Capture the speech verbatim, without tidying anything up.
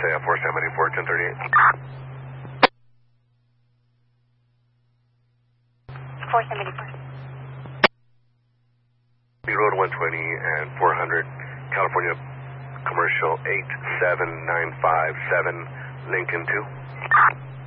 uh, four seventy-four, ten thirty-eight. four seventy-four. Road one twenty and four hundred, California Commercial eight seven nine five seven, Lincoln two.